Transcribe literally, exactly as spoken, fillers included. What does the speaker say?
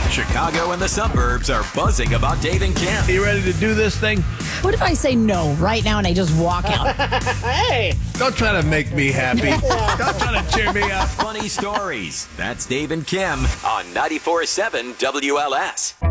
Chicago and the suburbs are buzzing about Dave and Kim. You ready to do this thing? What if I say no right now and I just walk out? Hey! Don't try to make me happy. Don't try to cheer me up. Funny stories. That's Dave and Kim on ninety-four point seven W L S.